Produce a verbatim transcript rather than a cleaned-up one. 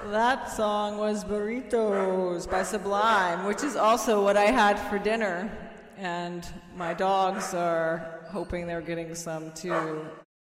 That song was Burritos by Sublime, which is also what I had for dinner. And my dogs are hoping they're getting some too.